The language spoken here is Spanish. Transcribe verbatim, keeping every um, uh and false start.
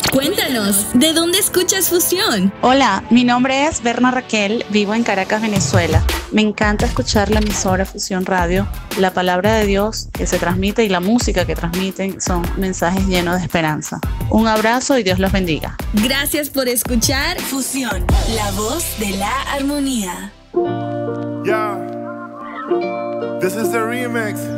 Cuéntanos, ¿de dónde escuchas Fusión? Hola, mi nombre es Berna Raquel, vivo en Caracas, Venezuela. Me encanta escuchar la emisora Fusión Radio. La palabra de Dios que se transmite y la música que transmiten son mensajes llenos de esperanza. Un abrazo y Dios los bendiga. Gracias por escuchar Fusión, la voz de la armonía. Yeah, this is the remix.